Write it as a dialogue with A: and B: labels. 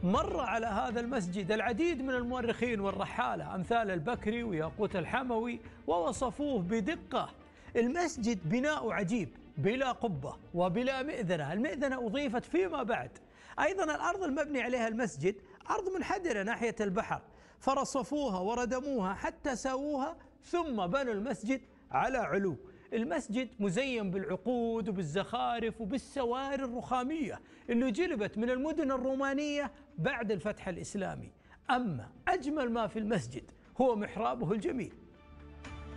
A: مر على هذا المسجد العديد من المؤرخين والرحالة أمثال البكري وياقوت الحموي ووصفوه بدقة. المسجد بناء عجيب، بلا قبة وبلا مئذنة. المئذنة أضيفت فيما بعد. أيضا الأرض المبني عليها المسجد أرض منحدرة ناحية البحر، فرصفوها وردموها حتى ساووها، ثم بنوا المسجد على علو. المسجد مزين بالعقود وبالزخارف وبالسواري الرخامية اللي جلبت من المدن الرومانية بعد الفتح الإسلامي. أما أجمل ما في المسجد هو محرابه الجميل